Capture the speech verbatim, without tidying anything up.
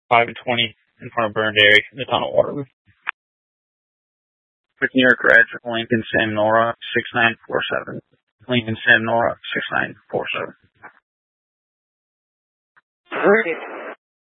five and twenty in front of Burned Dairy in the tunnel Waterloo. With New York Reds, Lincoln Sam Nora, six nine four seven. Lincoln Sam Nora, six nine four seven. Three.